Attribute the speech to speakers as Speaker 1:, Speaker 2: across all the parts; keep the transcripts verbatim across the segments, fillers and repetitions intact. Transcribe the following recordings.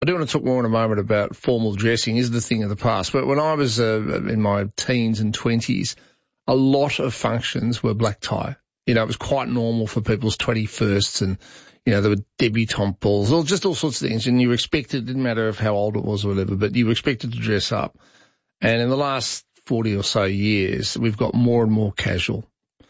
Speaker 1: I do want to talk more in a moment about formal dressing is the thing of the past. But when I was uh, in my teens and twenties, a lot of functions were black tie. You know, it was quite normal for people's twenty-firsts and, you know, there were debutante balls, or just all sorts of things. And you were expected, it didn't matter if how old it was or whatever, but you were expected to dress up. And in the last forty or so years, we've got more and more casual.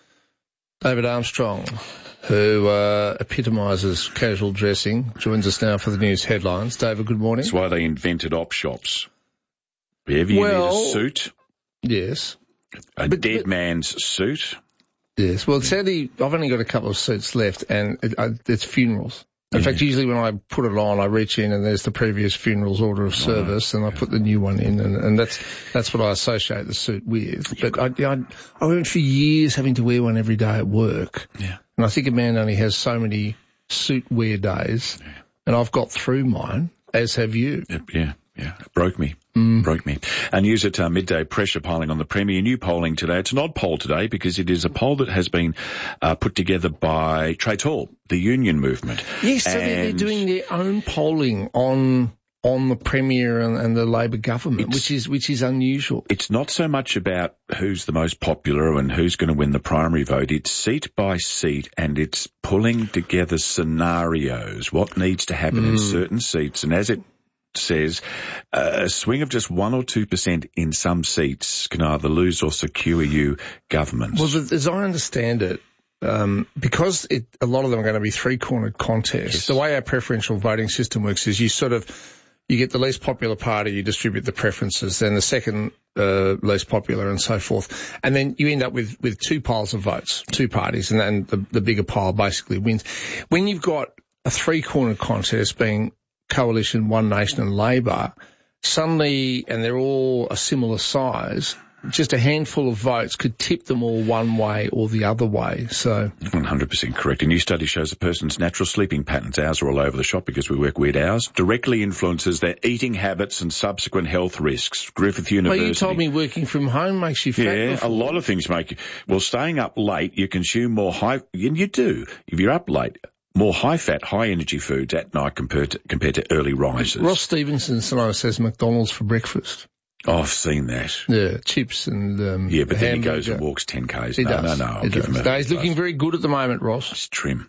Speaker 1: David Armstrong, who uh, epitomises casual dressing, joins us now for the news headlines. David, good morning.
Speaker 2: That's why they invented op shops. Wherever you
Speaker 1: well,
Speaker 2: need a suit.
Speaker 1: Yes.
Speaker 2: A
Speaker 1: but,
Speaker 2: dead
Speaker 1: but,
Speaker 2: man's suit.
Speaker 1: Yes. Well, sadly, I've only got a couple of suits left, and it, I, it's funerals. In yeah. fact, usually when I put it on, I reach in and there's the previous funeral's order of service, and I put the new one in, and, and that's that's what I associate the suit with. But I, I, I went for years having to wear one every day at work.
Speaker 2: Yeah.
Speaker 1: And I think a man only has so many suit wear days, yeah. and I've got through mine, as have you.
Speaker 2: Yeah, yeah. It broke me. Mm. Broke me. And news at uh, midday, pressure piling on the Premier. New polling today. It's an odd poll today because it is a poll that has been uh, put together by Trades Hall, the union movement.
Speaker 1: Yes, so they're, they're doing their own polling on on the Premier and, and the Labor government, which is which is unusual.
Speaker 2: It's not so much about who's the most popular and who's going to win the primary vote. It's seat by seat, and it's pulling together scenarios, what needs to happen mm. in certain seats. And as it says, uh, a swing of just one or two percent in some seats can either lose or secure you governments.
Speaker 1: Well, as I understand it, um, because it, a lot of them are going to be three-cornered contests, yes. the way our preferential voting system works is you sort of, you get the least popular party, you distribute the preferences, then the second uh, least popular and so forth. And then you end up with, with two piles of votes, two parties, and then the, the bigger pile basically wins. When you've got a three-cornered contest being Coalition, One Nation and Labor, suddenly, and they're all a similar size, just a handful of votes could tip them all one way or the other way. So
Speaker 2: one hundred percent correct. A new study shows a person's natural sleeping patterns, ours are all over the shop because we work weird hours, directly influences their eating habits and subsequent health risks. Griffith University.
Speaker 1: Well, you told me working from home makes you fat.
Speaker 2: Yeah,
Speaker 1: before.
Speaker 2: A lot of things make you. Well, staying up late, you consume more high, and you do. If you're up late, more high-fat, high-energy foods at night compared to, compared to early risers.
Speaker 1: Ross Stevenson sometimes says McDonald's for breakfast.
Speaker 2: Oh, I've seen that.
Speaker 1: Yeah, chips and um,
Speaker 2: yeah, but then
Speaker 1: hamburger.
Speaker 2: he goes and walks ten kays.
Speaker 1: He
Speaker 2: no,
Speaker 1: does.
Speaker 2: no, no, I'll
Speaker 1: he
Speaker 2: give
Speaker 1: does.
Speaker 2: him a...
Speaker 1: No, he's looking very good at the moment, Ross.
Speaker 2: He's trim.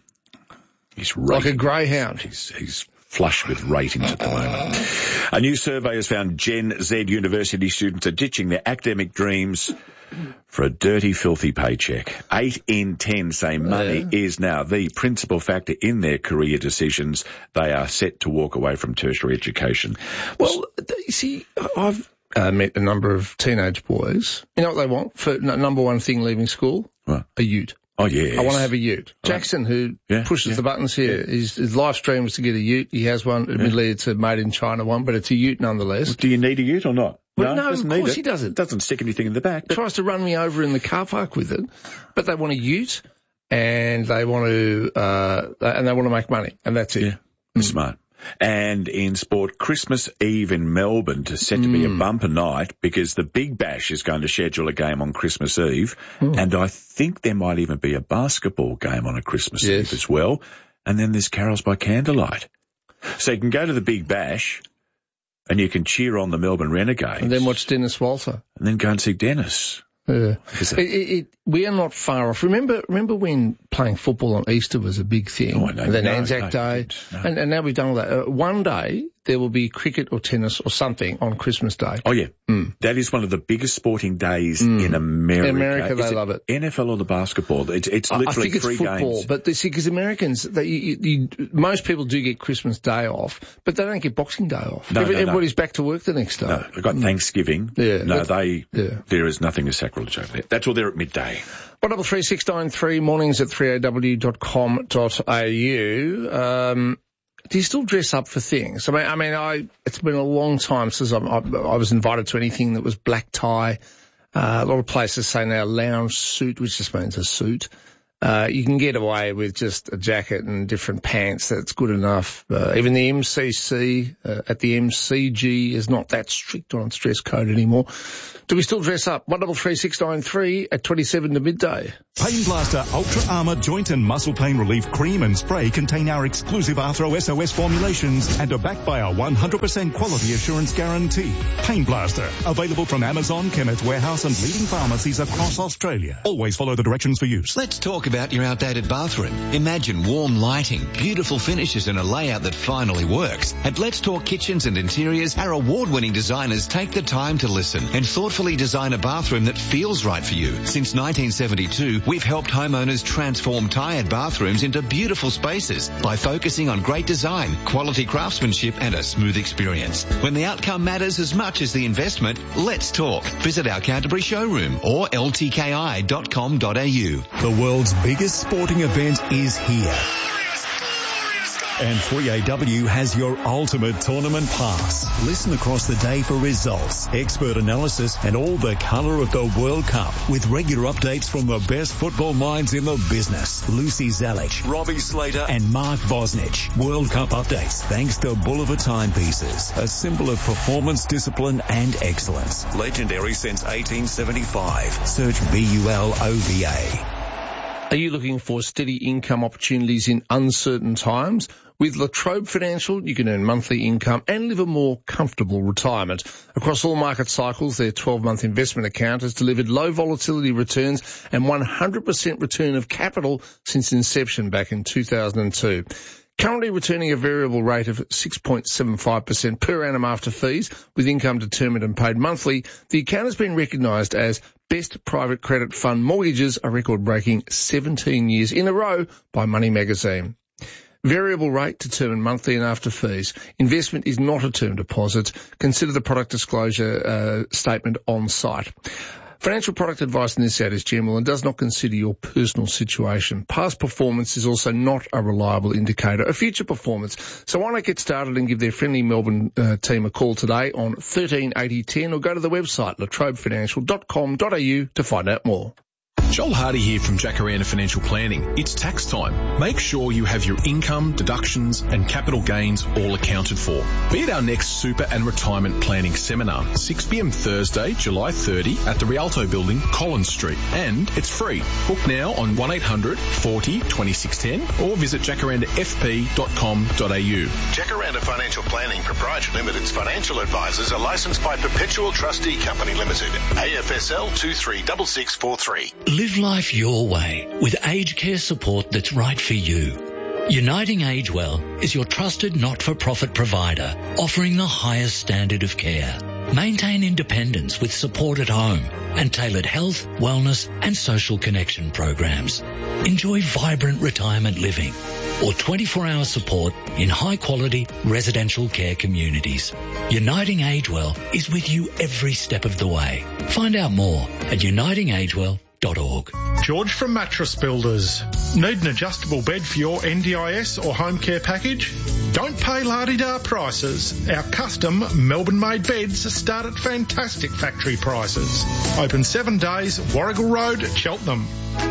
Speaker 2: He's
Speaker 1: like a greyhound.
Speaker 2: He's, he's flush with ratings at the moment. A new survey has found Gen Z university students are ditching their academic dreams for a dirty, filthy paycheck. Eight in ten say money yeah. is now the principal factor in their career decisions. They are set to walk away from tertiary education.
Speaker 1: Well, you see, I've uh, met a number of teenage boys. You know what they want for n- number one thing leaving school?
Speaker 2: What?
Speaker 1: A ute.
Speaker 2: Oh, yeah.
Speaker 1: I want to have a ute. Right. Jackson, who
Speaker 2: yeah,
Speaker 1: pushes
Speaker 2: yeah,
Speaker 1: the buttons here,
Speaker 2: yeah.
Speaker 1: his, his live stream was to get a ute. He has one. Admittedly, yeah. it's a made-in-China one, but it's a ute nonetheless.
Speaker 2: Well, do you need a ute or not?
Speaker 1: Well,
Speaker 2: no,
Speaker 1: no of course he doesn't.
Speaker 2: Doesn't stick anything in the back.
Speaker 1: But tries to run me over in the car park with it. But they want a ute, and they want to, uh, and they want to make money, and that's it.
Speaker 2: Yeah, mm. Smart. And in sport, Christmas Eve in Melbourne is set to be mm. a bumper night because the Big Bash is going to schedule a game on Christmas Eve. Mm. And I think there might even be a basketball game on a Christmas yes. Eve as well. And then there's carols by candlelight. So you can go to the Big Bash and you can cheer on the Melbourne Renegades.
Speaker 1: And then watch Dennis Walter.
Speaker 2: And then go and see Dennis.
Speaker 1: Yeah. It, it, it, we are not far off. Remember, remember when playing football on Easter was a big thing,
Speaker 2: oh, no,
Speaker 1: and then
Speaker 2: no,
Speaker 1: Anzac
Speaker 2: no,
Speaker 1: Day,
Speaker 2: no.
Speaker 1: And, and now we've done all that. Uh, one day there will be cricket or tennis or something on Christmas Day.
Speaker 2: Oh yeah,
Speaker 1: mm.
Speaker 2: that is one of the biggest sporting days mm. in America.
Speaker 1: In America, they
Speaker 2: is
Speaker 1: love it.
Speaker 2: N F L or the basketball? It's, it's literally
Speaker 1: I think it's
Speaker 2: three
Speaker 1: football,
Speaker 2: games.
Speaker 1: But see, because Americans, they, you, you, most people do get Christmas Day off, but they don't get Boxing Day off.
Speaker 2: No,
Speaker 1: Every,
Speaker 2: no, no.
Speaker 1: Everybody's back to work the next day.
Speaker 2: No, they've got mm. Thanksgiving.
Speaker 1: Yeah,
Speaker 2: no, they.
Speaker 1: Yeah.
Speaker 2: There is nothing as sacrilege over there. That's all there at midday.
Speaker 1: One double three six nine three mornings at three a w dot com dot a u. Um, do you still dress up for things? I mean, I mean, I it's been a long time since I'm, I, I was invited to anything that was black tie. Uh, a lot of places say now lounge suit, which just means a suit. Uh, you can get away with just a jacket and different pants. That's good enough. Uh, even the M C C uh, at the M C G is not that strict on its dress code anymore. Do we still dress up? one double three six nine three at twenty-seven to midday.
Speaker 3: Pain Blaster Ultra Armour Joint and Muscle Pain Relief Cream and Spray contain our exclusive Arthro S O S formulations and are backed by our one hundred percent quality assurance guarantee. Pain Blaster, available from Amazon, Chemist Warehouse and leading pharmacies across Australia. Always follow the directions for use.
Speaker 4: Let's talk about your outdated bathroom. Imagine warm lighting, beautiful finishes and a layout that finally works. At Let's Talk Kitchens and Interiors, our award-winning designers take the time to listen and thoughtfully design a bathroom that feels right for you. Since nineteen seventy-two, we've helped homeowners transform tired bathrooms into beautiful spaces by focusing on great design, quality craftsmanship and a smooth experience. When the outcome matters as much as the investment, let's talk. Visit our Canterbury showroom or l t k i dot com dot a u.
Speaker 3: The world's biggest sporting event is here. And three A W has your ultimate tournament pass. Listen across the day for results, expert analysis and all the colour of the World Cup with regular updates from the best football minds in the business. Lucy Zalic, Robbie Slater and Mark Bosnich. World Cup updates thanks to Bulova Timepieces, a symbol of performance, discipline and excellence. Legendary since eighteen seventy-five. Search B U L O V A.
Speaker 1: Are you looking for steady income opportunities in uncertain times? With La Trobe Financial, you can earn monthly income and live a more comfortable retirement. Across all market cycles, their twelve-month investment account has delivered low volatility returns and one hundred percent return of capital since inception back in two thousand two. Currently returning a variable rate of six point seven five percent per annum after fees, with income determined and paid monthly, the account has been recognised as Best Private Credit Fund Mortgages, a record-breaking seventeen years in a row by Money Magazine. Variable rate determined monthly and after fees. Investment is not a term deposit. Consider the product disclosure uh, statement on site. Financial product advice in this ad is general and does not consider your personal situation. Past performance is also not a reliable indicator of future performance. So why not get started and give their friendly Melbourne uh, team a call today on thirteen eighty ten or go to the website la trobe financial dot com dot a u to find out more.
Speaker 5: Joel Hardy here from Jacaranda Financial Planning. It's tax time. Make sure you have your income, deductions and capital gains all accounted for. Be at our next super and retirement planning seminar, six p m Thursday, July thirtieth at the Rialto Building, Collins Street. And it's free. Book now on one eight hundred forty twenty-six ten or visit jacaranda f p dot com dot a u.
Speaker 6: Jacaranda Financial Planning Proprietary Limited's financial advisors are licensed by Perpetual Trustee Company Limited, A F S L two three six six four three.
Speaker 7: Live life your way with aged care support that's right for you. Uniting AgeWell is your trusted not-for-profit provider offering the highest standard of care. Maintain independence with support at home and tailored health, wellness and social connection programs. Enjoy vibrant retirement living or twenty-four hour support in high-quality residential care communities. Uniting AgeWell is with you every step of the way. Find out more at uniting agewell dot org.
Speaker 8: George from Mattress Builders. Need an adjustable bed for your N D I S or home care package? Don't pay la-di-da prices. Our custom Melbourne-made beds start at fantastic factory prices. Open seven days, Warrigal Road, Cheltenham.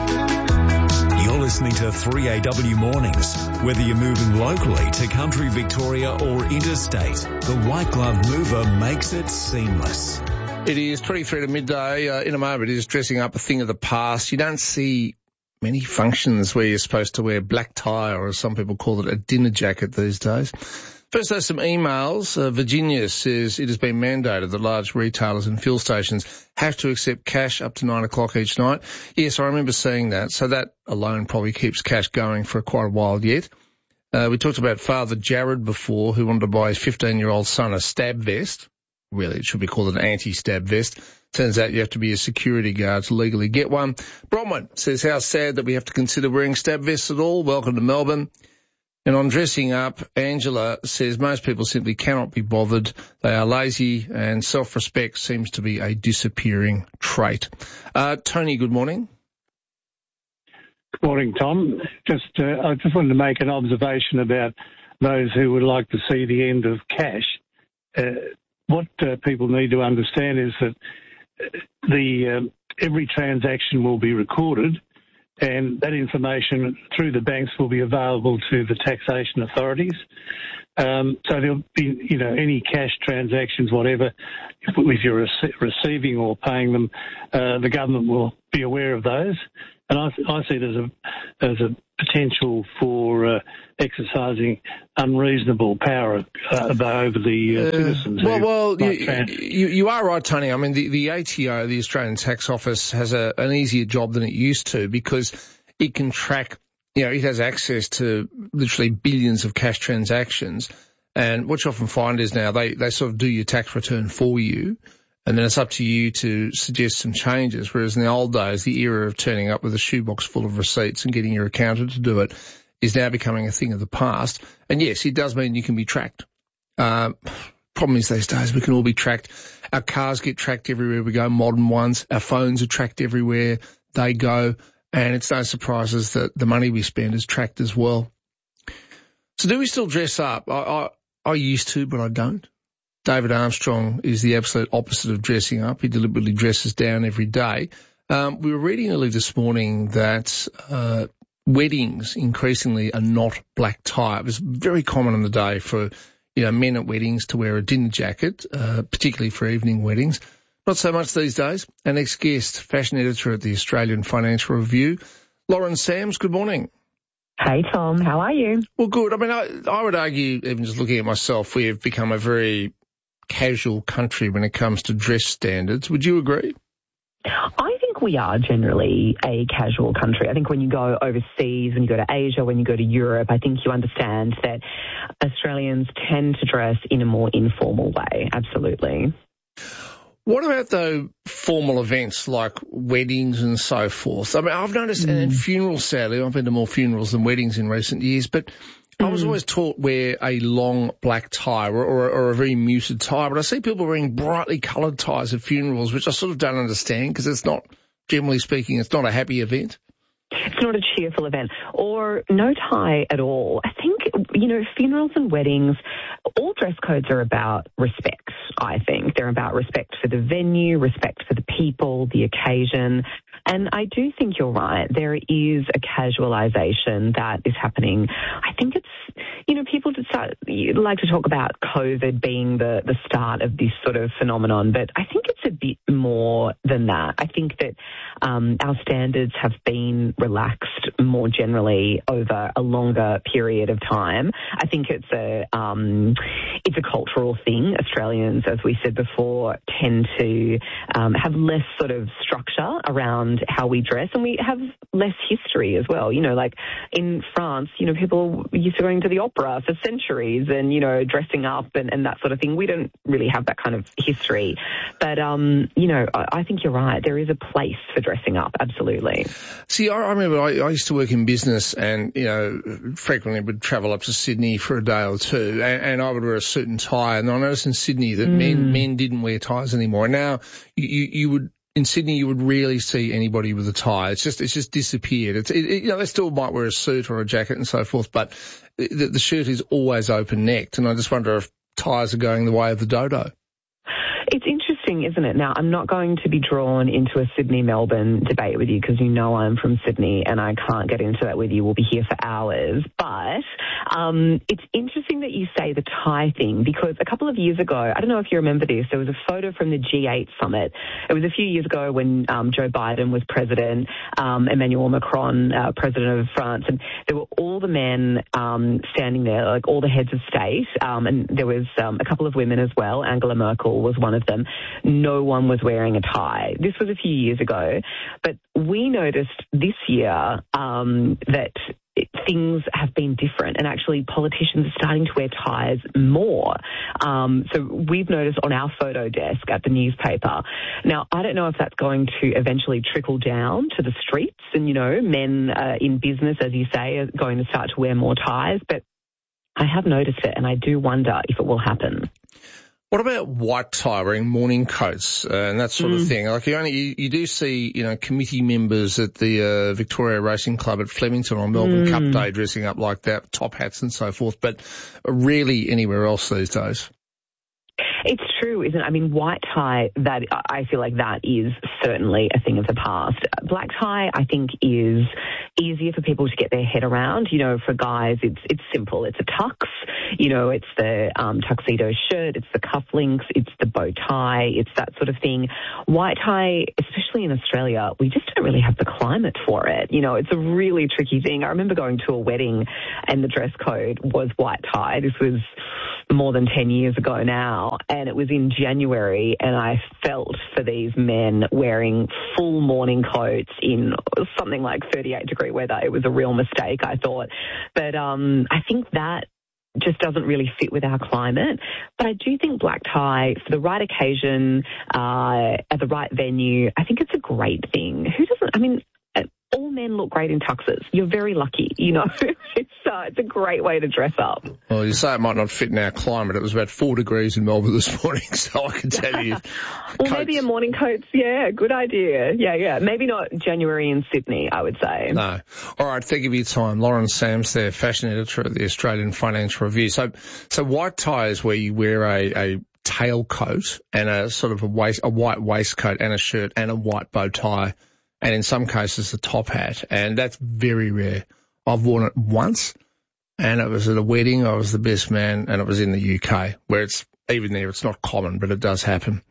Speaker 3: You're listening to three A W Mornings. Whether you're moving locally to country Victoria or interstate, the White Glove Mover makes it seamless.
Speaker 1: It is twenty-three to midday. Uh, in a moment, it is dressing up a thing of the past. You don't see many functions where you're supposed to wear black tie, or as some people call it, a dinner jacket these days. First, there's some emails. Uh, Virginia says it has been mandated that large retailers and fuel stations have to accept cash up to nine o'clock each night. Yes, I remember seeing that. So that alone probably keeps cash going for quite a while yet. Uh, we talked about Father Jared before, who wanted to buy his fifteen-year-old son a stab vest. Really, it should be called an anti-stab vest. Turns out you have to be a security guard to legally get one. Bronwyn says, how sad that we have to consider wearing stab vests at all. Welcome to Melbourne. And on dressing up, Angela says most people simply cannot be bothered. They are lazy and self-respect seems to be a disappearing trait. Uh, Tony, good morning.
Speaker 9: Good morning, Tom. Just, uh, I just wanted to make an observation about those who would like to see the end of cash. Uh, What uh, people need to understand is that the uh, every transaction will be recorded, and that information through the banks will be available to the taxation authorities. Um, so there'll be, you know, any cash transactions, whatever, if, if you're rece- receiving or paying them, uh, the government will be aware of those. And I, I see it as a as a potential for uh, exercising unreasonable power uh, over the uh, citizens.
Speaker 1: Uh, well, well
Speaker 9: you,
Speaker 1: you, you are right, Tony. I mean, the, the A T O, the Australian Tax Office, has a, an easier job than it used to because it can track, you know, it has access to literally billions of cash transactions. And what you often find is now they, they sort of do your tax return for you. And then it's up to you to suggest some changes, whereas in the old days, the era of turning up with a shoebox full of receipts and getting your accountant to do it is now becoming a thing of the past. And yes, it does mean you can be tracked. Uh, problem is these days we can all be tracked. Our cars get tracked everywhere we go, modern ones. Our phones are tracked everywhere they go. And it's no surprises that the money we spend is tracked as well. So do we still dress up? I, I, I used to, but I don't. David Armstrong is the absolute opposite of dressing up. He deliberately dresses down every day. Um, we were reading early this morning that uh, weddings increasingly are not black tie. It was very common in the day for, you know, men at weddings to wear a dinner jacket, uh, particularly for evening weddings. Not so much these days. Our next guest, fashion editor at the Australian Financial Review, Lauren Sams. Good morning.
Speaker 10: Hey, Tom. How are you?
Speaker 1: Well, good. I mean, I, I would argue, even just looking at myself, we have become a very casual country when it comes to dress standards. Would you agree?
Speaker 10: I think we are generally a casual country. I think when you go overseas, when you go to Asia, when you go to Europe, I think you understand that Australians tend to dress in a more informal way. Absolutely.
Speaker 1: What about, though, formal events like weddings and so forth? I mean, I've noticed, mm. and funerals, sadly, I've been to more funerals than weddings in recent years, but mm. I was always taught wear a long black tie or, or, or a very muted tie, but I see people wearing brightly coloured ties at funerals, which I sort of don't understand because it's not, generally speaking, it's not a happy event.
Speaker 10: It's not a cheerful event, or no tie at all. I think, you know, funerals and weddings, all dress codes are about respect, I think. They're about respect for the venue, respect for the people, the occasion. And I do think you're right. There is a casualisation that is happening. I think it's, you know, people just start, like to talk about COVID being the, the start of this sort of phenomenon, but I think it's a bit more than that. I think that um, our standards have been relaxed more generally over a longer period of time. I think it's a um, it's a cultural thing. Australians, as we said before, tend to um, have less sort of structure around how we dress, and we have less history as well. You know, like in France, you know, people used to going to the opera for centuries and, you know, dressing up and, and that sort of thing. We don't really have that kind of history. But, um, you know, I, I think you're right. There is a place for dressing up, absolutely.
Speaker 1: See, I, I remember I, I used to work in business and, you know, frequently would travel up to Sydney for a day or two and, and I would wear a suit and tie. And I noticed in Sydney that mm. men men didn't wear ties anymore. And now you, you, you would... In Sydney, you would rarely see anybody with a tie. It's just, it's just disappeared. It's, it, it, you know, they still might wear a suit or a jacket and so forth, but the, the shirt is always open-necked. And I just wonder if ties are going the way of the dodo.
Speaker 10: It's interesting, isn't it? Now, I'm not going to be drawn into a Sydney-Melbourne debate with you because you know I'm from Sydney and I can't get into that with you. We'll be here for hours. But um, it's interesting that you say the tie thing because a couple of years ago, I don't know if you remember this, there was a photo from the G eight summit. It was a few years ago when um, Joe Biden was president, um, Emmanuel Macron, uh, president of France, and there were all the men um, standing there, like all the heads of state, um, and there was um, a couple of women as well. Angela Merkel was one of them. No one was wearing a tie. This was a few years ago, but we noticed this year um, that things have been different and actually politicians are starting to wear ties more. Um, so we've noticed on our photo desk at the newspaper. Now, I don't know if that's going to eventually trickle down to the streets and, you know, men uh, in business, as you say, are going to start to wear more ties, but I have noticed it and I do wonder if it will happen.
Speaker 1: What about white tie, wearing morning coats uh, and that sort mm. of thing? Like you only you, you do see, you know, committee members at the uh, Victoria Racing Club at Flemington on Melbourne mm. Cup Day dressing up like that, top hats and so forth, but rarely anywhere else these days.
Speaker 10: It's true, isn't it? I mean, white tie, that I feel like that is certainly a thing of the past. Black tie, I think, is easier for people to get their head around. You know, for guys, it's it's simple. It's a tux. You know, it's the um, tuxedo shirt. It's the cufflinks. It's the bow tie. It's that sort of thing. White tie, especially in Australia, we just don't really have the climate for it. You know, it's a really tricky thing. I remember going to a wedding and the dress code was white tie. This was more than ten years ago now, and it was in January, and I felt for these men wearing full morning coats in something like thirty-eight degree weather. It was a real mistake, I thought. But um, I think that just doesn't really fit with our climate. But I do think black tie, for the right occasion, uh, at the right venue, I think it's a great thing. Who doesn't, I mean, all men look great in tuxes. You're very lucky, you know. it's uh, it's a great way to dress up.
Speaker 1: Well, you say it might not fit in our climate. It was about four degrees in Melbourne this morning, so I can tell you.
Speaker 10: well, coats. Maybe a morning coat's, yeah, good idea. Yeah, yeah. Maybe not January in Sydney, I would say.
Speaker 1: No. All right, thank you for your time. Lauren Sams there, fashion editor at the Australian Financial Review. So, so white tie is where you wear a, a tailcoat and a sort of a waist, a white waistcoat and a shirt and a white bow tie, and in some cases a top hat, and that's very rare. I've worn it once, and it was at a wedding. I was the best man, and it was in the U K, where it's, even there, it's not common, but it does happen.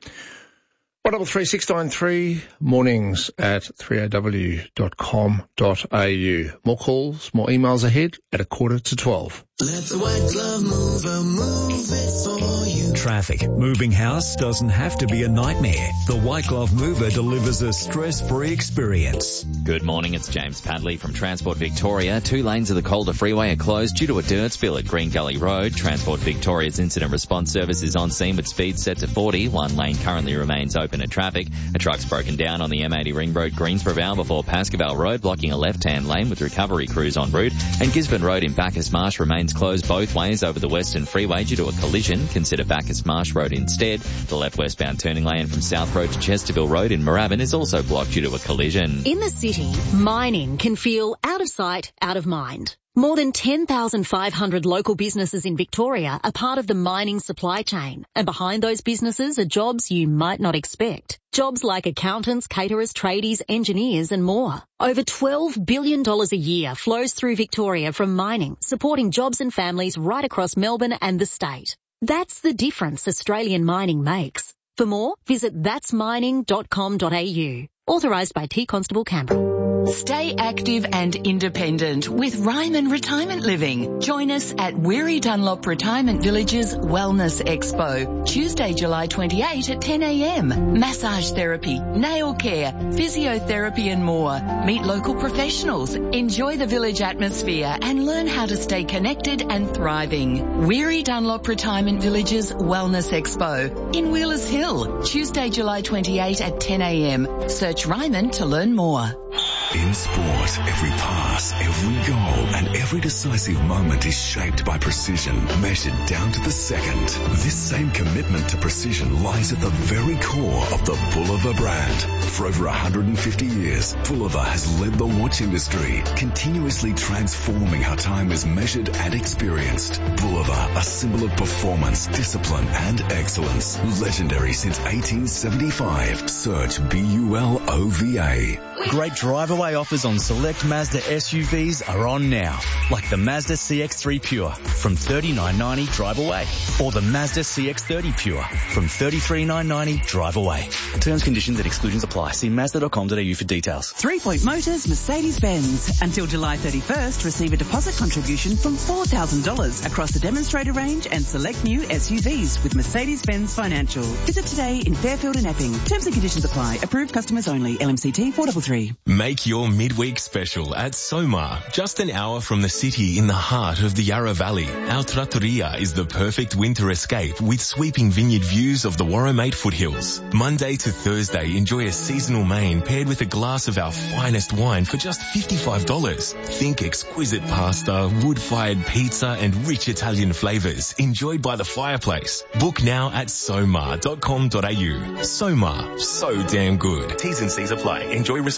Speaker 1: one double three six nine three, mornings at three a w dot com dot a u. More calls, more emails ahead at a quarter to twelve.
Speaker 11: Let the white glove mover move it for you.
Speaker 3: Traffic. Moving house doesn't have to be a nightmare. The White Glove Mover delivers a stress-free experience.
Speaker 12: Good morning, it's James Padley from Transport Victoria. Two lanes of the Calder Freeway are closed due to a dirt spill at Green Gully Road. Transport Victoria's incident response service is on scene with speeds set to forty. One lane currently remains open to traffic. A truck's broken down on the M eighty Ring Road, Greensboro before Pascoval Road, blocking a left-hand lane with recovery crews en route. And Gisborne Road in Bacchus Marsh remains closed both ways over the Western Freeway due to a collision. Consider Bacchus Marsh Road instead. The left westbound turning lane from South Road to Chesterville Road in Moorabbin is also blocked due to a collision.
Speaker 13: In the city, mining can feel out of sight, out of mind. More than ten thousand five hundred local businesses in Victoria are part of the mining supply chain, and behind those businesses are jobs you might not expect. Jobs like accountants, caterers, tradies, engineers and more. Over twelve billion dollars a year flows through Victoria from mining, supporting jobs and families right across Melbourne and the state. That's the difference Australian mining makes. For more, visit that's mining dot com dot a u. Authorised by T Constable Canberra.
Speaker 14: Stay active and independent with Ryman Retirement Living. Join us at Weary Dunlop Retirement Village's Wellness Expo, Tuesday, July twenty-eighth at ten a m. Massage therapy, nail care, physiotherapy and more. Meet local professionals, enjoy the village atmosphere and learn how to stay connected and thriving. Weary Dunlop Retirement Village's Wellness Expo in Wheelers Hill, Tuesday, July twenty-eighth at ten a m. Search Ryman to learn more.
Speaker 15: In sport, every pass, every goal, and every decisive moment is shaped by precision, measured down to the second. This same commitment to precision lies at the very core of the Bulova brand. For over one hundred fifty years, Bulova has led the watch industry, continuously transforming how time is measured and experienced. Bulova, a symbol of performance, discipline, and excellence. Legendary since eighteen seventy-five. Search B U L O V A.
Speaker 16: Great drive-away offers on select Mazda S U Vs are on now, like the Mazda C X three Pure from thirty-nine ninety drive away, or the Mazda C X thirty Pure from thirty-three nine ninety drive away. Terms, conditions and exclusions apply. See mazda dot com dot a u for details.
Speaker 17: Three Point Motors Mercedes-Benz. Until July thirty-first, receive a deposit contribution from four thousand dollars across the demonstrator range and select new S U Vs with Mercedes-Benz Financial. Visit today in Fairfield and Epping. Terms and conditions apply. Approved customers only. L M C T four three three.
Speaker 18: Make your midweek special at Soma, just an hour from the city in the heart of the Yarra Valley. Our trattoria is the perfect winter escape with sweeping vineyard views of the Warramate foothills. Monday to Thursday, enjoy a seasonal main paired with a glass of our finest wine for just fifty-five dollars. Think exquisite pasta, wood-fired pizza and rich Italian flavours enjoyed by the fireplace. Book now at soma dot com dot a u. Soma, so damn good. T's and C's apply. Enjoy responsibly.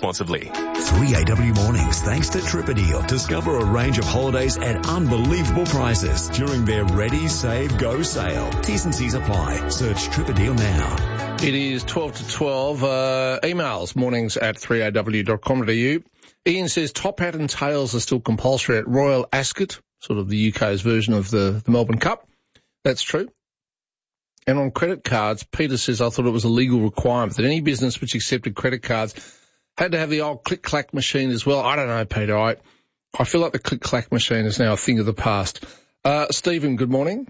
Speaker 18: responsibly.
Speaker 3: three A W Mornings, thanks to Tripadeal. Discover a range of holidays at unbelievable prices during their Ready, Save, Go sale. T's and C's apply. Search Tripadeal now.
Speaker 1: It is twelve to twelve. Uh, emails, mornings at three A W dot com dot A U. Ian says top hat and tails are still compulsory at Royal Ascot, sort of the U K's version of the, the Melbourne Cup. That's true. And on credit cards, Peter says, I thought it was a legal requirement that any business which accepted credit cards had to have the old click-clack machine as well. I don't know, Peter. I, I feel like the click-clack machine is now a thing of the past. Uh, Stephen, good morning.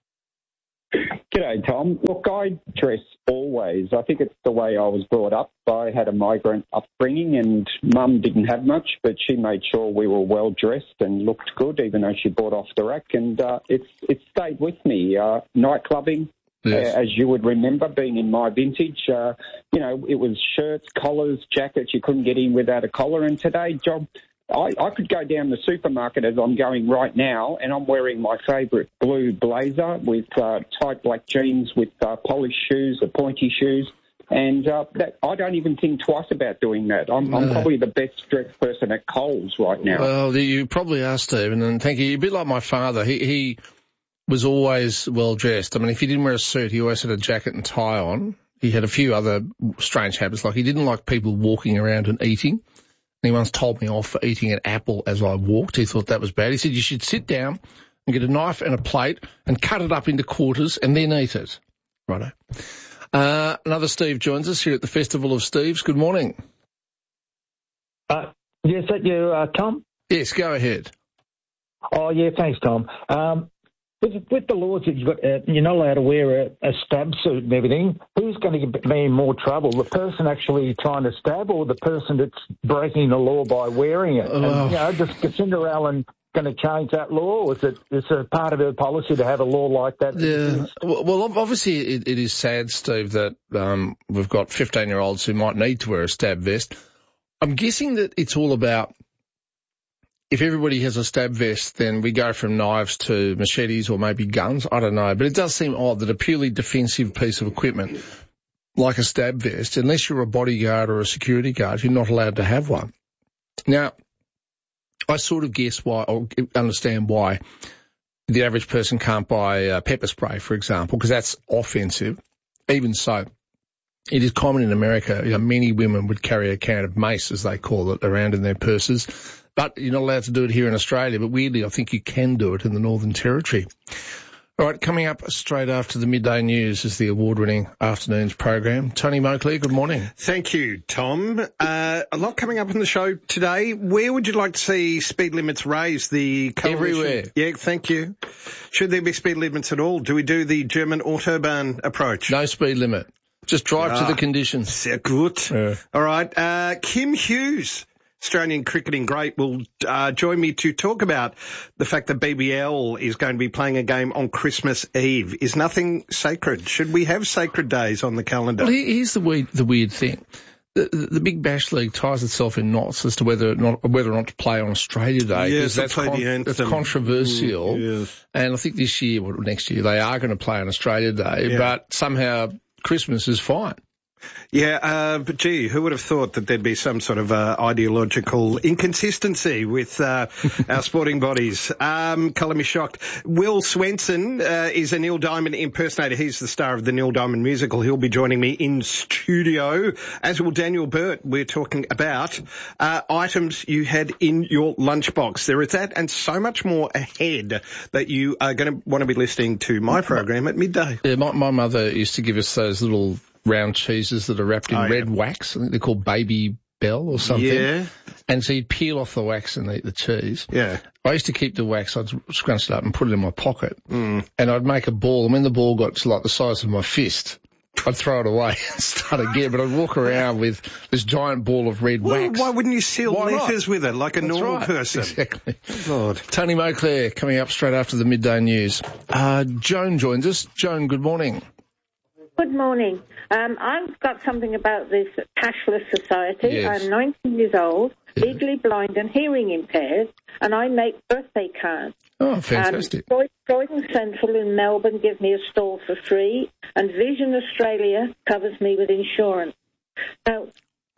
Speaker 19: G'day, Tom. Look, I dress always. I think it's the way I was brought up. I had a migrant upbringing and Mum didn't have much, but she made sure we were well dressed and looked good, even though she bought off the rack. And uh, it's it's stayed with me. Uh, night clubbing, yes. uh, as you would remember, being in my vintage, uh, you know, it was shirts, collars, jackets. You couldn't get in without a collar. And today, Job, I, I could go down the supermarket as I'm going right now, and I'm wearing my favourite blue blazer with uh, tight black jeans with uh, polished shoes, the pointy shoes, and uh, that, I don't even think twice about doing that. I'm, I'm probably the best dressed person at Coles right now.
Speaker 1: Well, you probably are, Stephen, and thank you. You're a bit like my father. He, he was always well dressed. I mean, if he didn't wear a suit, he always had a jacket and tie on. He had a few other strange habits, like he didn't like people walking around and eating. He once told me off for eating an apple as I walked. He thought that was bad. He said you should sit down and get a knife and a plate and cut it up into quarters and then eat it. Righto. Uh, another Steve joins us here at the Festival of Steves. Good morning.
Speaker 20: Uh, yes, that you, uh, Tom?
Speaker 1: Yes, go ahead.
Speaker 20: Oh, yeah, thanks, Tom. Um, with, with the laws that you've got, uh, you're not allowed to wear a, a stab suit and everything, who's going to be in more trouble? The person actually trying to stab or the person that's breaking the law by wearing it?
Speaker 1: Oh.
Speaker 20: And, you know, just Jacinda Allen going to change that law, or is it is it part of her policy to have a law like that?
Speaker 1: Yeah. Well, obviously it, it is sad, Steve, that um, we've got fifteen-year-olds who might need to wear a stab vest. I'm guessing that it's all about if everybody has a stab vest, then we go from knives to machetes or maybe guns. I don't know. But it does seem odd that a purely defensive piece of equipment like a stab vest, unless you're a bodyguard or a security guard, you're not allowed to have one. Now, I sort of guess why, or understand why the average person can't buy uh, pepper spray, for example, because that's offensive. Even so, it is common in America. You know, many women would carry a can of mace, as they call it, around in their purses. But you're not allowed to do it here in Australia. But weirdly, I think you can do it in the Northern Territory. All right, coming up straight after the midday news is the award-winning afternoons program. Tony Moakley, good morning.
Speaker 21: Thank you, Tom. Uh, a lot coming up on the show today. Where would you like to see speed limits raised? The coalition?
Speaker 1: Everywhere.
Speaker 21: Yeah, thank you. Should there be speed limits at all? Do we do the German Autobahn approach?
Speaker 1: No speed limit. Just drive ah, to the conditions.
Speaker 21: Sehr gut. Yeah. All right. Uh, Kim Hughes, Australian cricketing great, will uh, join me to talk about the fact that B B L is going to be playing a game on Christmas Eve. Is nothing sacred? Should we have sacred days on the calendar?
Speaker 1: Well, here's the weird, the weird thing. The, the, the Big Bash League ties itself in knots as to whether or not, whether or not to play on Australia Day.
Speaker 21: Yes,
Speaker 1: that's, con- that's controversial. Mm, yes. And I think this year, or next year, they are going to play on Australia Day, yeah. But somehow Christmas is fine.
Speaker 21: Yeah, uh, but gee, who would have thought that there'd be some sort of uh, ideological inconsistency with uh, our sporting bodies? Um, colour me shocked. Will Swenson uh, is a Neil Diamond impersonator. He's the star of the Neil Diamond musical. He'll be joining me in studio, as will Daniel Burt. We're talking about uh, items you had in your lunchbox. There is that and so much more ahead that you are going to want to be listening to my program at midday.
Speaker 1: Yeah, my, my mother used to give us those little round cheeses that are wrapped in oh, red yeah. wax. I think they're called Baby Bell or something.
Speaker 21: Yeah.
Speaker 1: And so you'd peel off the wax and eat the cheese.
Speaker 21: Yeah.
Speaker 1: I used to keep the wax, I'd scrunch it up and put it in my pocket.
Speaker 21: Mm.
Speaker 1: And I'd make a ball, and when the ball got to like the size of my fist, I'd throw it away and start again. But I'd walk around with this giant ball of red
Speaker 21: well,
Speaker 1: wax.
Speaker 21: Why wouldn't you seal why letters not? with it like a
Speaker 1: That's
Speaker 21: normal
Speaker 1: right.
Speaker 21: person?
Speaker 1: Exactly.
Speaker 21: Lord.
Speaker 1: Tony Moakley coming up straight after the midday news. Uh, Joan joins us. Joan, good morning.
Speaker 22: Good morning. Um, I've got something about this cashless society.
Speaker 1: Yes.
Speaker 22: I'm nineteen years old, legally blind and hearing impaired, and I make birthday cards.
Speaker 1: Oh, fantastic.
Speaker 22: Um, Croydon Central in Melbourne gives me a stall for free, and Vision Australia covers me with insurance. Now,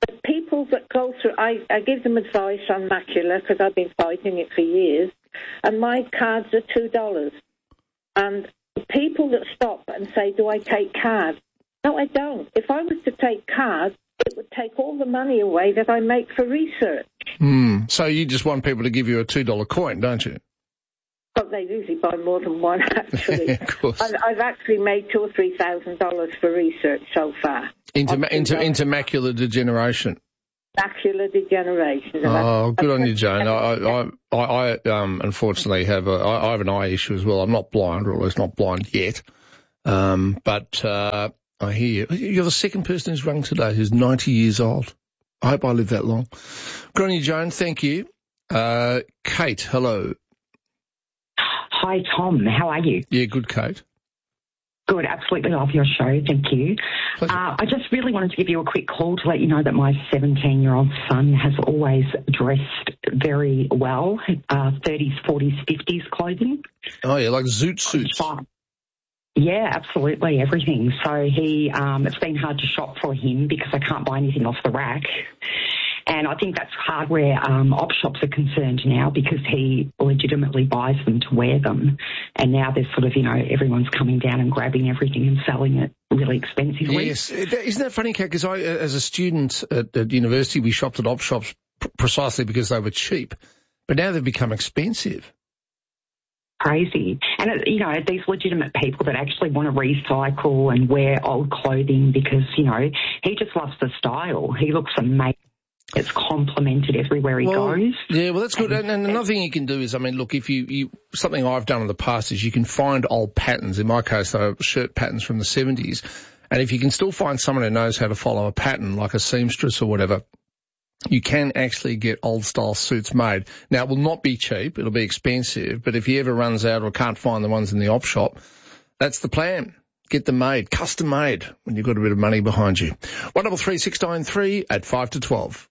Speaker 22: But people that go through, I, I give them advice on Macula because I've been fighting it for years, and my cards are two dollars. And people that stop and say, do I take cards? No, I don't. If I was to take cards, it would take all the money away that I make for research.
Speaker 1: Mm. So you just want people to give you a two dollar coin, don't you?
Speaker 22: Well, they usually buy more than one, actually.
Speaker 1: Of course.
Speaker 22: I've, I've actually made two or three thousand dollars for research so far.
Speaker 1: Into, ma- into, into macular degeneration.
Speaker 22: Macular degeneration.
Speaker 1: Oh, good on you, Joan. I, I, I, I um, unfortunately have a, I, I have an eye issue as well. I'm not blind, or at least not blind yet. Um, but, uh, I hear you. You're the second person who's rung today who's ninety years old. I hope I live that long. Good on you, Joan. Thank you. Uh, Kate, hello.
Speaker 2: Hi, Tom. How are you?
Speaker 1: Yeah, good, Kate.
Speaker 2: Good. Absolutely love your show. Thank you. Uh, I just really wanted to give you a quick call to let you know that my seventeen-year-old son has always dressed very well, uh, thirties, forties, fifties clothing.
Speaker 1: Oh, yeah, like zoot suits.
Speaker 2: Yeah, absolutely, everything. So he, um, it's been hard to shop for him because I can't buy anything off the rack. And I think that's hard where um, op shops are concerned now because he legitimately buys them to wear them. And now there's sort of, you know, everyone's coming down and grabbing everything and selling it really expensively.
Speaker 1: Yes. Isn't that funny, Kate? Because I, as a student at, at university, we shopped at op shops pr- precisely because they were cheap. But now they've become expensive.
Speaker 2: Crazy. And, it, you know, these legitimate people that actually want to recycle and wear old clothing because, you know, he just loves the style. He looks amazing. It's complimented everywhere he
Speaker 1: well,
Speaker 2: goes.
Speaker 1: Yeah, well, that's good. And, and another thing you can do is, I mean, look, if you, you, something I've done in the past is you can find old patterns. In my case, they were shirt patterns from the seventies. And if you can still find someone who knows how to follow a pattern, like a seamstress or whatever, you can actually get old-style suits made. Now, it will not be cheap. It'll be expensive. But if he ever runs out or can't find the ones in the op shop, that's the plan. Get them made, custom made, when you've got a bit of money behind you. one double three six nine three at five to twelve.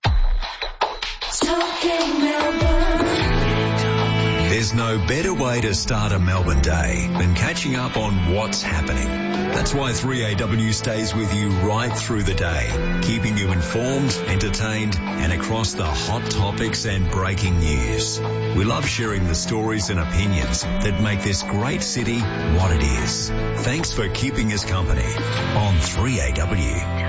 Speaker 3: There's no better way to start a Melbourne day than catching up on what's happening. That's why three A W stays with you right through the day, keeping you informed, entertained, and across the hot topics and breaking news. We love sharing the stories and opinions that make this great city what it is. Thanks for keeping us company on three A W.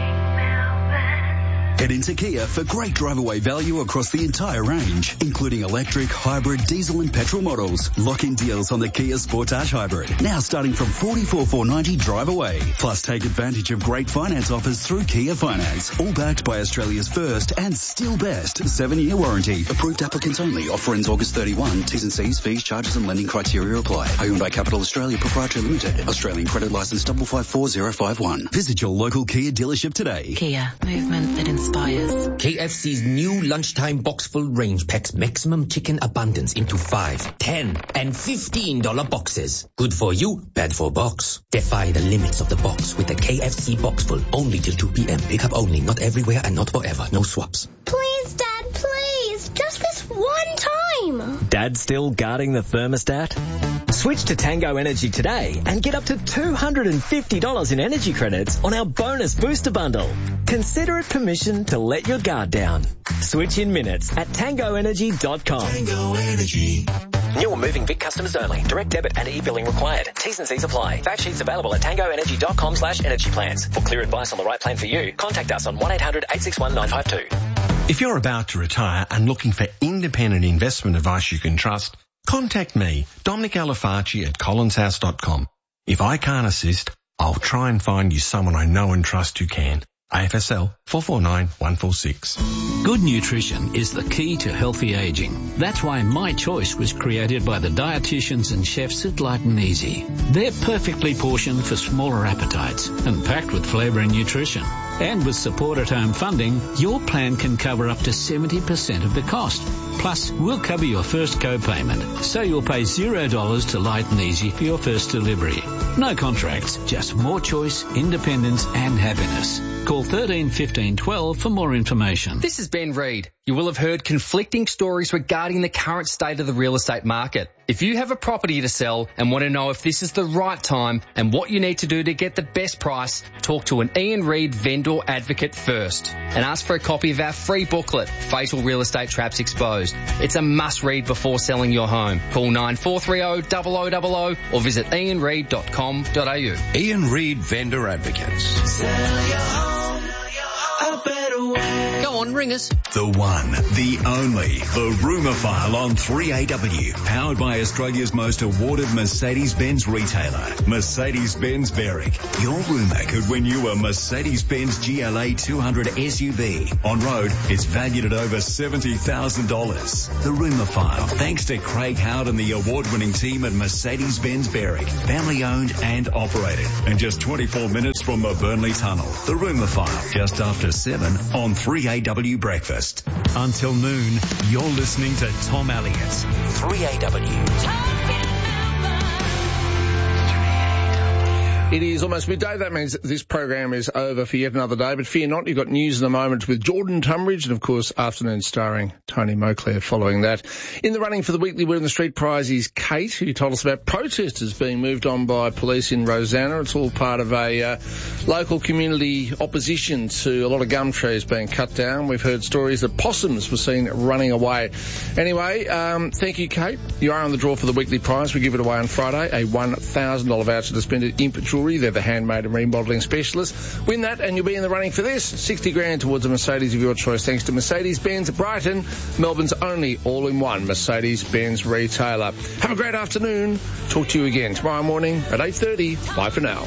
Speaker 4: Head into Kia for great drive-away value across the entire range, including electric, hybrid, diesel and petrol models. Lock-in deals on the Kia Sportage Hybrid, now starting from forty-four thousand four hundred ninety dollars drive away. Plus take advantage of great finance offers through Kia Finance, all backed by Australia's first and still best seven-year warranty. Approved applicants only. Offer ends August thirty-first. T's and C's, fees, charges and lending criteria apply. Hyundai Capital Australia Proprietary Limited. Australian credit license five five four zero five one. Visit your local Kia dealership today.
Speaker 23: Kia. Movement that inspires.
Speaker 24: K F C's new lunchtime boxful range packs maximum chicken abundance into five, ten, and fifteen dollar boxes. Good for you, bad for box. Defy the limits of the box with the K F C boxful. Only till two p.m. Pickup only, not everywhere and not forever. No swaps.
Speaker 25: Please, Dad, please. Just this one time.
Speaker 26: Dad still guarding the thermostat? Switch to Tango Energy today and get up to two hundred fifty dollars in energy credits on our bonus booster bundle. Consider it permission to let your guard down. Switch in minutes at tango energy dot com.
Speaker 24: Tango Energy.
Speaker 26: New or moving Vic customers only. Direct debit and e-billing required. T's and C's apply. Fact sheets available at tango energy dot com slash energy plans. For clear advice on the right plan for you, contact us on one eight hundred eight six one nine five two.
Speaker 27: If you're about to retire and looking for independent investment advice you can trust, contact me, Dominic Alafaci at collins house dot com. If I can't assist, I'll try and find you someone I know and trust who can. A F S L four four nine one four six.
Speaker 28: Good nutrition is the key to healthy aging. That's why My Choice was created by the dietitians and chefs at Light and Easy. They're perfectly portioned for smaller appetites and packed with flavour and nutrition. And with support at home funding, your plan can cover up to seventy percent of the cost. Plus, we'll cover your first co-payment, so you'll pay zero dollars to Light and Easy for your first delivery. No contracts, just more choice, independence and happiness. Call thirteen fifteen twelve for more information.
Speaker 29: This is Ben Reid.
Speaker 5: you will have heard conflicting stories regarding the current state of the real estate market. If you have a property to sell and want to know if this is the right time and what you need to do to get the best price, talk to an Ian Reid vendor advocate first and ask for a copy of our free booklet, Fatal Real Estate Traps Exposed. It's a must-read before selling your home. Call nine four three zero, zero zero zero zero or visit ian reid dot com dot a u.
Speaker 6: Ian Reid Vendor Advocates.
Speaker 7: Sell your home a better way.
Speaker 5: Go on, ring us.
Speaker 3: The one, the only, the Rumour File on three A W. Powered by Australia's most awarded Mercedes-Benz retailer, Mercedes-Benz Berwick. Your rumour could win you a Mercedes-Benz G L A two hundred S U V. On road, it's valued at over seventy thousand dollars. The Rumour File, thanks to Craig Howard and the award-winning team at Mercedes-Benz Berwick. Family owned and operated. And just twenty-four minutes from the Burnley Tunnel. The Rumour File, just after seven on three A W Breakfast.
Speaker 8: Until noon, you're listening to Tom Elliott.
Speaker 24: three A W.
Speaker 1: It is almost midday. That means this program is over for yet another day. But fear not, you've got news in a moment with Jordan Tunbridge and, of course, Afternoon starring Tony Moclair following that. In the running for the weekly Word in the Street prize is Kate, who told us about protesters being moved on by police in Rosanna. It's all part of a uh, local community opposition to a lot of gum trees being cut down. We've heard stories that possums were seen running away. Anyway, um, thank you, Kate. You are on the draw for the weekly prize. We give it away on Friday, a one thousand dollars voucher to spend at Imp Jewellery. They're the handmade and remodelling specialists. Win that and you'll be in the running for this. sixty grand towards a Mercedes of your choice thanks to Mercedes-Benz Brighton, Melbourne's only all-in-one Mercedes-Benz retailer. Have a great afternoon. Talk to you again tomorrow morning at eight thirty. Bye for now.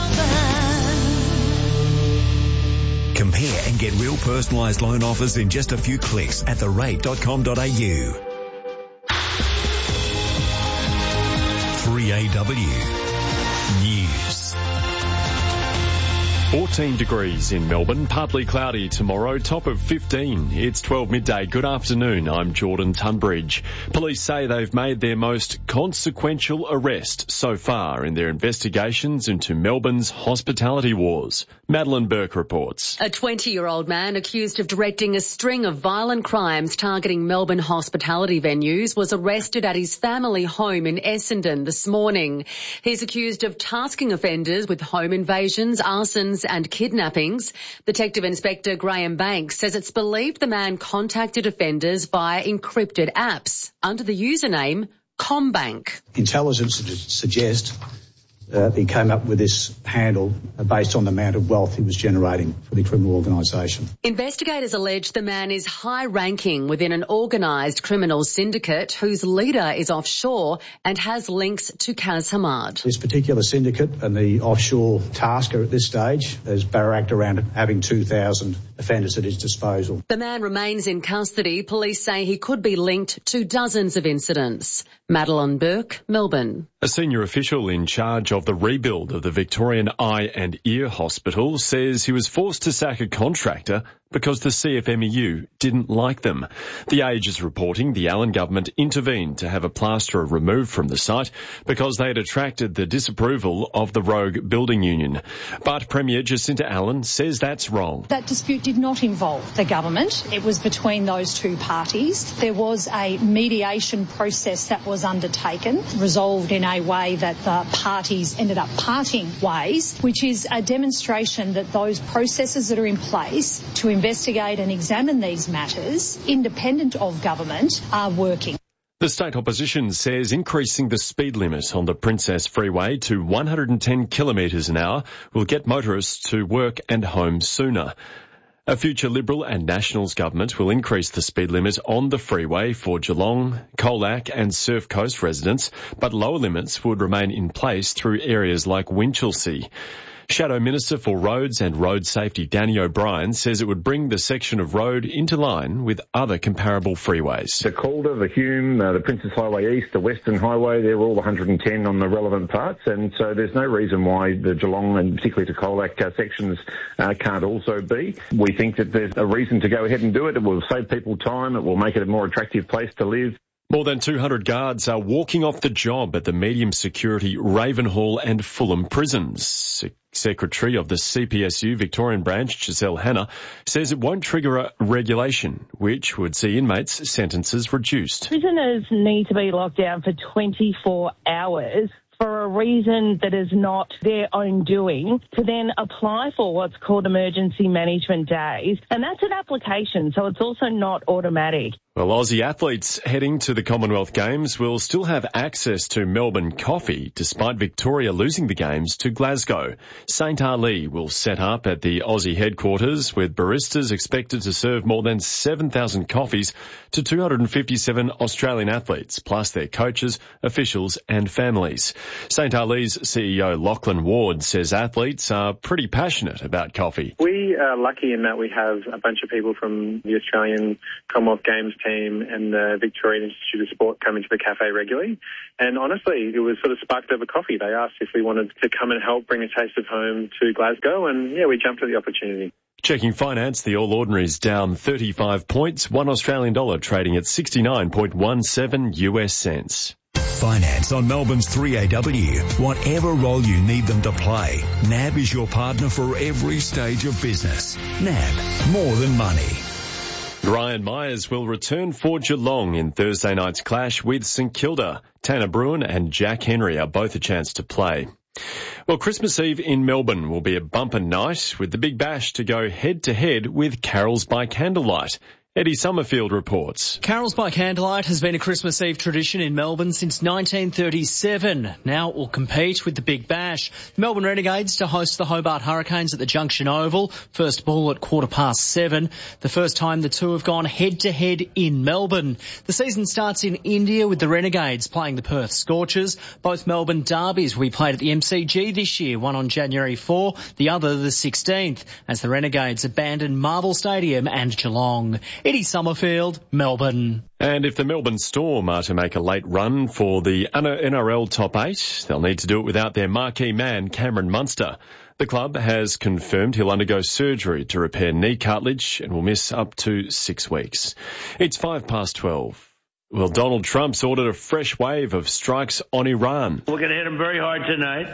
Speaker 3: Compare and get real personalised loan offers in just a few clicks at the rate dot com dot a u. three A W News.
Speaker 9: fourteen degrees in Melbourne, partly cloudy tomorrow, top of fifteen. It's twelve midday. Good afternoon, I'm Jordan Tunbridge. Police say they've made their most consequential arrest so far in their investigations into Melbourne's hospitality wars. Madeline Burke reports.
Speaker 10: A twenty-year-old man accused of directing a string of violent crimes targeting Melbourne hospitality venues was arrested at his family home in Essendon this morning. He's accused of tasking offenders with home invasions, arsons and kidnappings. Detective Inspector Graham Banks says it's believed the man contacted offenders via encrypted apps under the username CommBank.
Speaker 11: Intelligence would suggest uh, he came up with this handle based on the amount of wealth he was generating for the criminal organisation.
Speaker 10: Investigators allege the man is high-ranking within an organised criminal syndicate whose leader is offshore and has links to Kaz Hamad.
Speaker 11: This particular syndicate and the offshore tasker at this stage has barracked around having two thousand offenders at his disposal.
Speaker 10: The man remains in custody. Police say he could be linked to dozens of incidents. Madeline Burke, Melbourne.
Speaker 9: A senior official in charge of the rebuild of the Victorian Eye and Ear Hospital says he was forced to sack a contractor because the C F M E U didn't like them. The Age is reporting the Allen government intervened to have a plasterer removed from the site because they had attracted the disapproval of the rogue building union. But Premier Jacinta Allen says that's wrong.
Speaker 23: That dispute did not involve the government. It was between those two parties. There was a mediation process that was undertaken, resolved in a way that the parties ended up parting ways, which is a demonstration that those processes that are in place to investigate and examine these matters, independent of government, are working.
Speaker 9: The state opposition says increasing the speed limit on the Princess Freeway to one hundred ten kilometres an hour will get motorists to work and home sooner. A future Liberal and Nationals government will increase the speed limit on the freeway for Geelong, Colac and Surf Coast residents, but lower limits would remain in place through areas like Winchelsea. Shadow Minister for Roads and Road Safety Danny O'Brien says it would bring the section of road into line with other comparable freeways.
Speaker 29: The Calder, the Hume, uh, the Princess Highway East, the Western Highway, they're all one hundred ten on the relevant parts, and so there's no reason why the Geelong and particularly to Colac uh, sections uh, can't also be. We think that there's a reason to go ahead and do it. It will save people time. It will make it a more attractive place to live.
Speaker 9: More than two hundred guards are walking off the job at the medium security Ravenhall and Fulham prisons. Secretary of the C P S U Victorian branch, Giselle Hanna, says it won't trigger a regulation, which would see inmates' sentences reduced.
Speaker 12: Prisoners need to be locked down for twenty-four hours for a reason that is not their own doing, to then apply for what's called emergency management days. And that's an application, so it's also not automatic.
Speaker 9: Well, Aussie athletes heading to the Commonwealth Games will still have access to Melbourne coffee despite Victoria losing the Games to Glasgow. Saint Ali will set up at the Aussie headquarters with baristas expected to serve more than seven thousand coffees to two hundred fifty-seven Australian athletes, plus their coaches, officials and families. Saint Ali's C E O Lachlan Ward says athletes are pretty passionate about coffee.
Speaker 13: We are lucky in that we have a bunch of people from the Australian Commonwealth Games team and the Victorian Institute of Sport coming to the cafe regularly. And honestly, it was sort of sparked over coffee. They asked if we wanted to come and help bring a taste of home to Glasgow, and yeah, we jumped at the opportunity.
Speaker 9: Checking finance, the All Ordinaries down thirty-five points, one Australian dollar trading at sixty-nine point one seven U S cents.
Speaker 3: Finance on Melbourne's three A W. Whatever role you need them to play, N A B is your partner for every stage of business. N A B, more than money.
Speaker 9: Ryan Myers will return for Geelong in Thursday night's clash with St Kilda. Tanner Bruin and Jack Henry are both a chance to play. Well, Christmas Eve in Melbourne will be a bumper night with the Big Bash to go head-to-head with Carols by Candlelight. Eddie Summerfield reports.
Speaker 14: Carols by Candlelight has been a Christmas Eve tradition in Melbourne since nineteen thirty-seven. Now it will compete with the Big Bash. The Melbourne Renegades to host the Hobart Hurricanes at the Junction Oval. First ball at quarter past seven. The first time the two have gone head-to-head in Melbourne. The season starts in India with the Renegades playing the Perth Scorchers. Both Melbourne derbies will be played at the M C G this year, one on January fourth, the other the sixteenth, as the Renegades abandon Marvel Stadium and Geelong. Eddie Summerfield, Melbourne.
Speaker 9: And if the Melbourne Storm are to make a late run for the N R L top eight, they'll need to do it without their marquee man, Cameron Munster. The club has confirmed he'll undergo surgery to repair knee cartilage and will miss up to six weeks. It's five past twelve. Well, Donald Trump's ordered a fresh wave of strikes on Iran.
Speaker 15: We're going to hit them very hard tonight,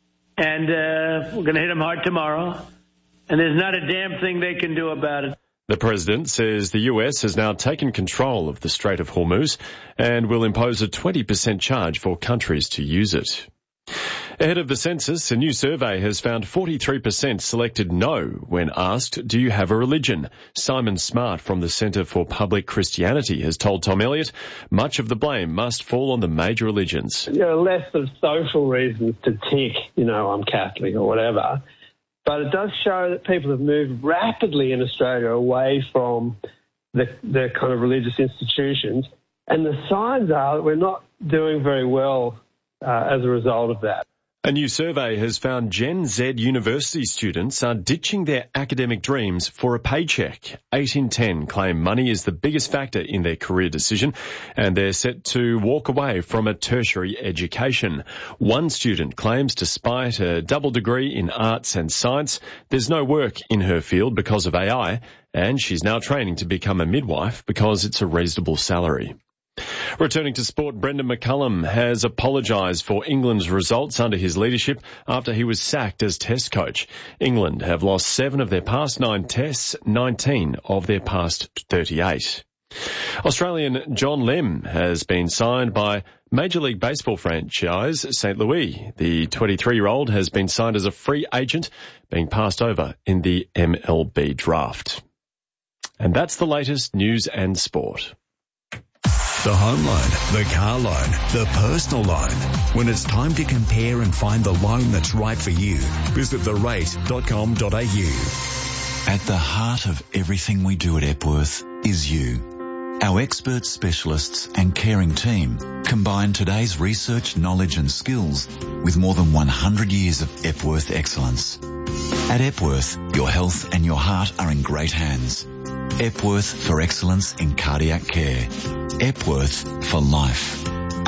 Speaker 15: and uh, we're going to hit them hard tomorrow, and there's not a damn thing they can do about it.
Speaker 9: The president says the U S has now taken control of the Strait of Hormuz and will impose a twenty percent charge for countries to use it. Ahead of the census, a new survey has found forty-three percent selected no when asked, do you have a religion? Simon Smart from the Centre for Public Christianity has told Tom Elliott much of the blame must fall on the major religions.
Speaker 16: There are less of social reasons to tick, you know, I'm Catholic or whatever. But it does show that people have moved rapidly in Australia away from the, the kind of religious institutions. And the signs are that we're not doing very well uh, as a result of that.
Speaker 9: A new survey has found Gen Z university students are ditching their academic dreams for a paycheck. Eight in ten claim money is the biggest factor in their career decision, and they're set to walk away from a tertiary education. One student claims despite a double degree in arts and science, there's no work in her field because of A I, and she's now training to become a midwife because it's a reasonable salary. Returning to sport, Brendan McCullum has apologised for England's results under his leadership after he was sacked as Test coach. England have lost seven of their past nine tests, nineteen of their past thirty-eight. Australian John Lem has been signed by Major League Baseball franchise Saint Louis. The twenty-three-year-old has been signed as a free agent, being passed over in the M L B draft. And that's the latest news and sport.
Speaker 3: The home loan, the car loan, the personal loan. When it's time to compare and find the loan that's right for you, visit the rate dot com dot a u.
Speaker 17: At the heart of everything we do at Epworth is you. Our expert specialists and caring team combine today's research, knowledge and skills with more than one hundred years of Epworth excellence. At Epworth, your health and your heart are in great hands. Epworth for excellence in cardiac care. Epworth for life.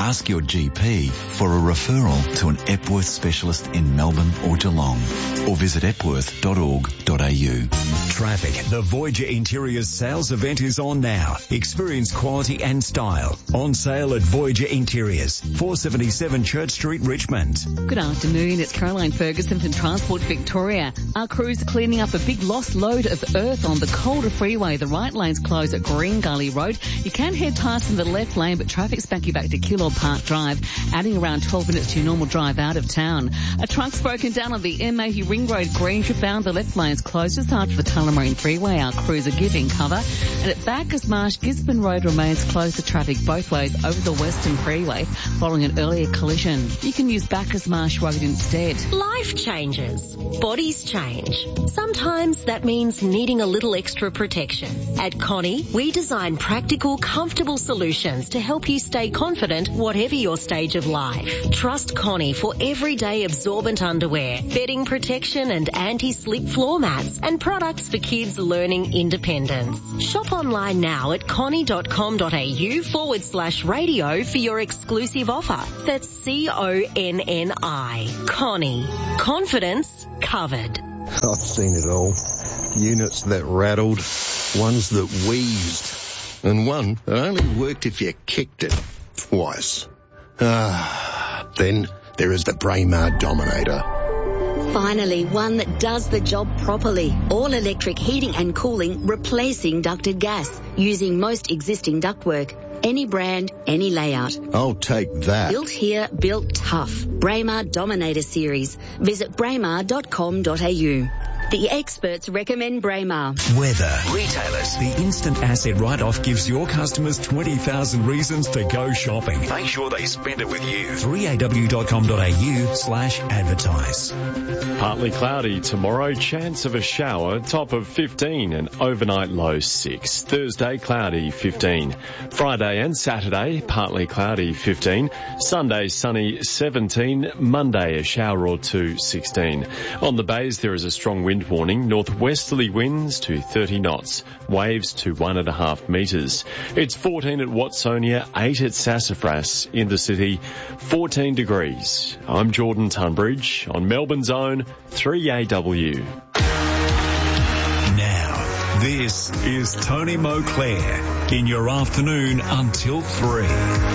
Speaker 17: Ask your G P for a referral to an Epworth specialist in Melbourne or Geelong, or visit epworth dot org dot a u.
Speaker 3: Traffic. The Voyager Interiors sales event is on now. Experience quality and style. On sale at Voyager Interiors, four seventy-seven Church Street, Richmond.
Speaker 2: Good afternoon. It's Caroline Ferguson from Transport Victoria. Our crews are cleaning up a big lost load of earth on the Calder Freeway. The right lane's closed at Green Gully Road. You can head past in the left lane, but traffic's back you back to Killord Park Drive, adding around twelve minutes to your normal drive out of town. A truck's broken down on the M Mayhew Ring Road, Greenship bound. The left lane's closed just after the Tullamarine Freeway. Our crews are giving cover. And at Bacchus Marsh, Gisborne Road remains closed to traffic both ways over the Western Freeway following an earlier collision. You can use Bacchus Marsh Road instead.
Speaker 4: Life changes. Bodies change. Sometimes that means needing a little extra protection. At Connie, we design practical, comfortable solutions to help you stay confident whatever your stage of life. Trust Connie for everyday absorbent underwear, bedding protection and anti-slip floor mats, and products for kids learning independence. Shop online now at connie.com.au forward slash radio for your exclusive offer. That's C O N N I. Connie. Confidence covered.
Speaker 18: I've seen it all. Units that rattled, ones that wheezed, and one that only worked if you kicked it twice. Ah, then there is the Braemar Dominator.
Speaker 19: Finally, one that does the job properly. All-electric heating and cooling, replacing ducted gas, using most existing ductwork. Any brand, any layout.
Speaker 18: I'll take that.
Speaker 19: Built here, built tough. Braemar Dominator Series. Visit braemar dot com dot a u. The experts recommend Braemar.
Speaker 3: Weather. Retailers. The instant asset write-off gives your customers twenty thousand reasons to go shopping. Make sure they spend it with you. three a w dot com dot a u slash advertise.
Speaker 9: Partly cloudy tomorrow, chance of a shower, top of fifteen and overnight low six. Thursday, cloudy, fifteen. Friday and Saturday, partly cloudy, fifteen. Sunday, sunny, seventeen. Monday, a shower or two, sixteen. On the bays, there is a strong wind warning, northwesterly winds to thirty knots, waves to one and a half metres. It's fourteen at Watsonia, eight at Sassafras, in the city, fourteen degrees. I'm Jordan Tunbridge on Melbourne's own three A W.
Speaker 3: Now, this is Tony Moclair in your afternoon until three.